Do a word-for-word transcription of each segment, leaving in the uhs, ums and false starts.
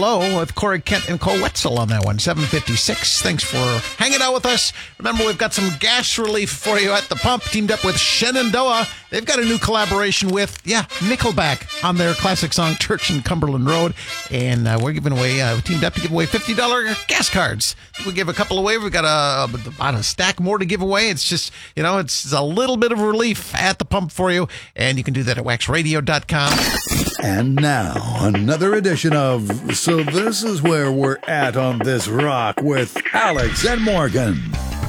Hello with Corey Kent and Cole Wetzel on that one, seven fifty-six. Thanks for hanging out with us. Remember, we've got some gas relief for you at the pump, teamed up with Shenandoah. They've got a new collaboration with, yeah, Nickelback on their classic song, Church in Cumberland Road. And uh, we're giving away, uh, we teamed up to give away fifty dollars gas cards. We'll give a couple away. We've got a, about a stack more to give away. It's just, you know, it's a little bit of relief at the pump for you. And you can do that at wax radio dot com. And now, another edition of So This Is Where We're At on This Rock with Alex and Morgan.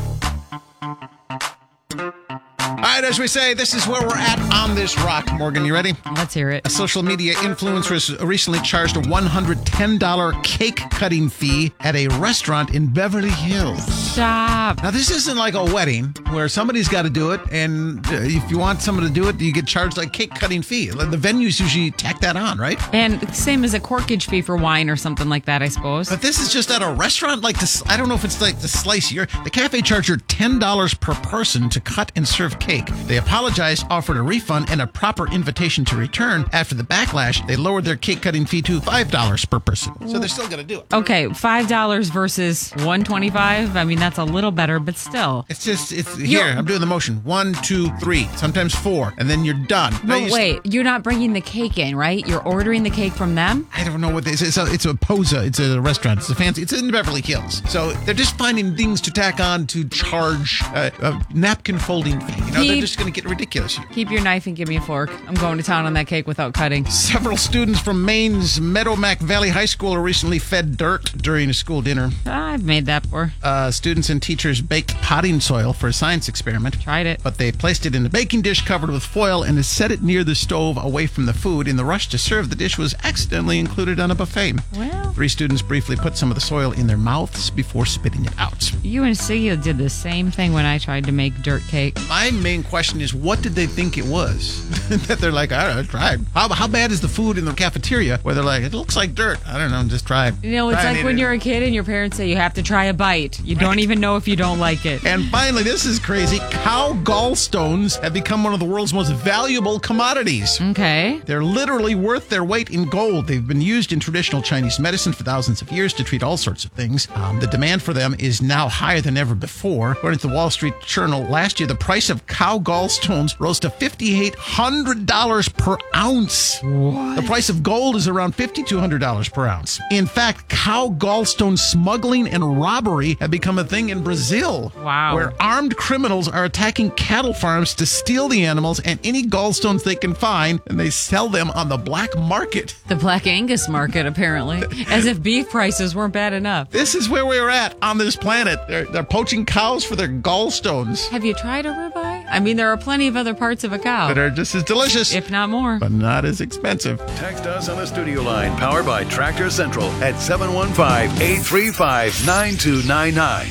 All right, as we say, this is where we're at on this rock. Morgan, you ready? Let's hear it. A social media influencer was recently charged a one hundred ten dollars cake cutting fee at a restaurant in Beverly Hills. Stop. Now, this isn't like a wedding where somebody's got to do it, and if you want someone to do it, you get charged like cake cutting fee. The venues usually tack that on, right? And same as a corkage fee for wine or something like that, I suppose. But this is just at a restaurant, like this. I don't know if it's like the slice here. The cafe charged her ten dollars per person to cut and serve cake. They apologized, offered a refund, and a proper invitation to return. After the backlash, they lowered their cake cutting fee to five dollars per person. So they're still going to do it. Okay, five dollars versus one hundred twenty-five dollars. I mean, that's a little better, but still. It's just, it's here, I'm doing the motion. One, two, three, sometimes four, and then you're done. But wait, you're not bringing the cake in, right? You're ordering the cake from them? I don't know what this is. It's a, it's a Posa. It's a restaurant. It's a fancy. It's in Beverly Hills. So they're just finding things to tack on to charge uh, a napkin folding fee. You know, Keep, they're just going to get ridiculous here. Keep your knife and give me a fork. I'm going to town on that cake without cutting. Several students from Maine's Meadowmack Valley High School are recently fed dirt during a school dinner. I've made that before. Uh, students and teachers baked potting soil for a science experiment. Tried it. But they placed it in a baking dish covered with foil and set it near the stove away from the food. In the rush to serve, the dish was accidentally included on a buffet. Well, Three students briefly put some of the soil in their mouths before spitting it out. you and Siggy did the same thing when I tried to make dirt cake. My main question is, what did they think it was? That they're like, I don't know, try it. How, how bad is the food in the cafeteria where they're like, it looks like dirt. I don't know, just try it. You know, it's Try like it, when eat it. you're a kid and your parents say you have to try a bite. You don't even know if you don't like it. And finally, this is crazy. Cow gallstones have become one of the world's most valuable commodities. Okay. They're literally worth their weight in gold. They've been used in traditional Chinese medicine for thousands of years to treat all sorts of things. Um, the demand for them is now higher than ever before. According to the Wall Street Journal, last year, the price of cow gallstones rose to five thousand eight hundred dollars per ounce. What? The price of gold is around five thousand two hundred dollars per ounce. In fact, cow gallstone smuggling and robbery have become a thing in Brazil. Wow. Where armed criminals are attacking cattle farms to steal the animals and any gallstones they can find, and they sell them on the black market. The Black Angus market, apparently. As if beef prices weren't bad enough. This is where we're at on this planet. They're, they're poaching cows for their gallstones Have you tried a ribeye? I mean, there are plenty of other parts of a cow. that are just as delicious, if not more. but not as expensive. Text us on the studio line powered by Tractor Central at seven one five, eight three five, nine two nine nine.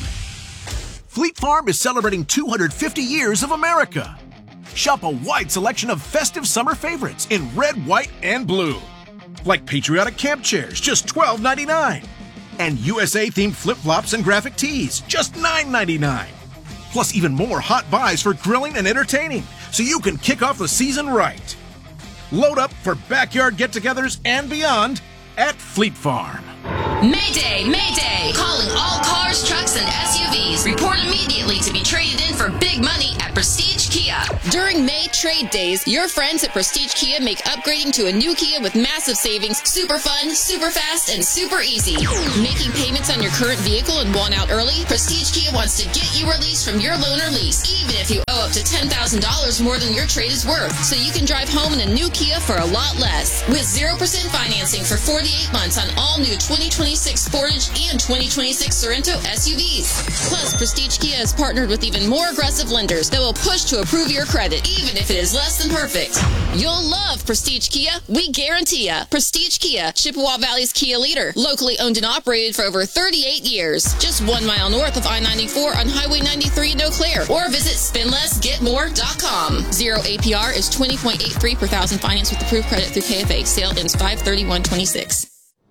Fleet Farm is celebrating two hundred fifty years of America. Shop a wide selection of festive summer favorites in red, white, and blue. Like patriotic camp chairs, just twelve ninety-nine. And U S A-themed flip-flops and graphic tees, just nine ninety-nine. Plus even more hot buys for grilling and entertaining, so you can kick off the season right. Load up for backyard get-togethers and beyond at Fleet Farm. Mayday, Mayday! Calling all cars, trucks, and S U Vs. Report immediately to be traded in for big money at Prestige Kia. During May trade days, your friends at Prestige Kia make upgrading to a new Kia with massive savings super fun, super fast, and super easy. Making payments on your current vehicle and want out early? Prestige Kia wants to get you released from your loan or lease, even if you owe up to ten thousand dollars more than your trade is worth, so you can drive home in a new Kia for a lot less. With zero percent financing for forty-eight months on all new twenty twenty-six Sportage and twenty twenty-six Sorento S U Vs. Plus, Prestige Kia has partnered with even more aggressive lenders that will push to approve your credit, even if it is less than perfect. You'll love Prestige Kia. We guarantee ya. Prestige Kia, Chippewa Valley's Kia leader. Locally owned and operated for over thirty-eight years. Just one mile north of I ninety-four on Highway ninety-three in Eau Claire. Or visit spend less get more dot com. Zero A P R is twenty point eight three per thousand finance with approved credit through K F A. Sale ends five thirty-one twenty-six.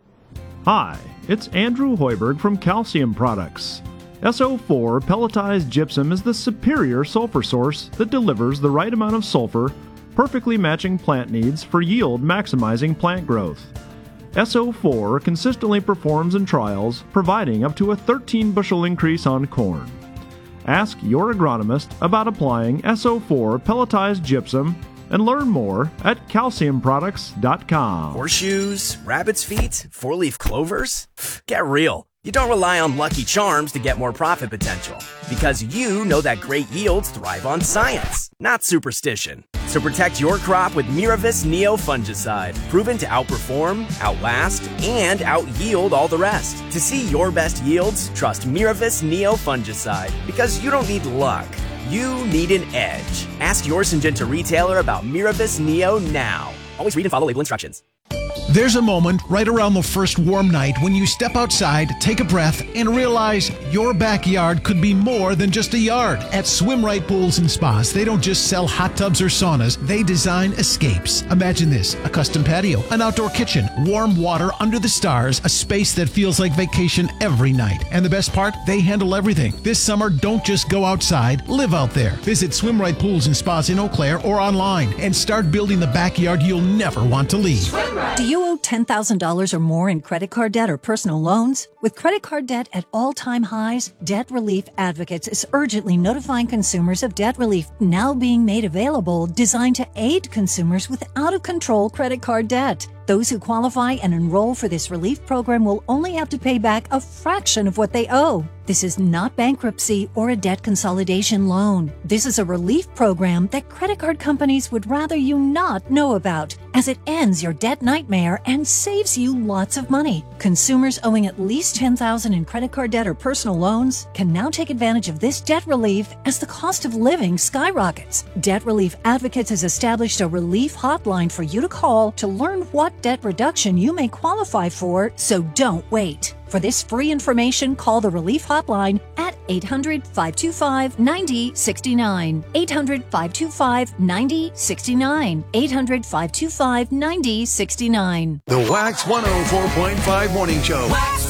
Hi, it's Andrew Hoiberg from Calcium Products. S O four pelletized gypsum is the superior sulfur source that delivers the right amount of sulfur, perfectly matching plant needs for yield maximizing plant growth. S O four consistently performs in trials, providing up to a thirteen bushel increase on corn. Ask your agronomist about applying S O four pelletized gypsum and learn more at calcium products dot com. Horseshoes, rabbit's feet, four-leaf clovers? Get real. You don't rely on Lucky Charms to get more profit potential, because you know that great yields thrive on science, not superstition. So protect your crop with Miravis Neo fungicide, proven to outperform, outlast, and out-yield all the rest. To see your best yields, trust Miravis Neo fungicide, because you don't need luck. You need an edge. Ask your Syngenta retailer about Miravis Neo now. Always read and follow label instructions. There's a moment right around the first warm night when you step outside, take a breath, and realize your backyard could be more than just a yard. At Swim Right Pools and Spas, they don't just sell hot tubs or saunas, they design escapes. Imagine this: a custom patio, an outdoor kitchen, warm water under the stars, a space that feels like vacation every night. And the best part, they handle everything. This summer, don't just go outside, live out there. Visit Swim Right Pools and Spas in Eau Claire or online and start building the backyard you'll never want to leave. Do you owe ten thousand dollars or more in credit card debt or personal loans? With credit card debt at all-time highs, Debt Relief Advocates is urgently notifying consumers of debt relief now being made available, designed to aid consumers with out-of-control credit card debt. Those who qualify and enroll for this relief program will only have to pay back a fraction of what they owe. This is not bankruptcy or a debt consolidation loan. This is a relief program that credit card companies would rather you not know about, as it ends your debt nightmare and saves you lots of money. Consumers owing at least ten thousand dollars in credit card debt or personal loans can now take advantage of this debt relief as the cost of living skyrockets. Debt Relief Advocates has established a relief hotline for you to call to learn what debt reduction you may qualify for, so don't wait. For this free information, call the Relief Hotline at eight hundred, five two five, nine zero six nine. eight hundred, five two five, nine zero six nine. eight hundred, five two five, nine zero six nine. The Wax one oh four point five Morning Show. Wax